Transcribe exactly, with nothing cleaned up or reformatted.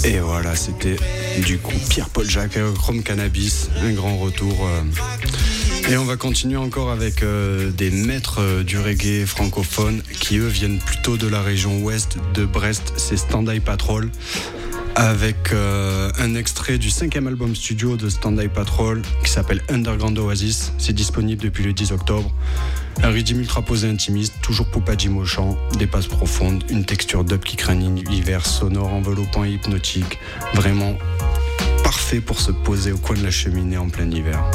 Et voilà, c'était du coup Pierre-Paul Jacques, Chrome Cannabis, un grand retour. Euh. Et on va continuer encore avec euh, des maîtres euh, du reggae francophone qui eux viennent plutôt de la région ouest de Brest, c'est Stand Eye Patrol. Avec euh, un extrait du cinquième album studio de Stand Eye Patrol qui s'appelle Underground Oasis. C'est disponible depuis le dix octobre. Un rythme ultra posé intimiste, toujours Poupadjim au chant, des passes profondes, une texture dub qui crée un univers sonore enveloppant et hypnotique. Vraiment parfait pour se poser au coin de la cheminée en plein hiver.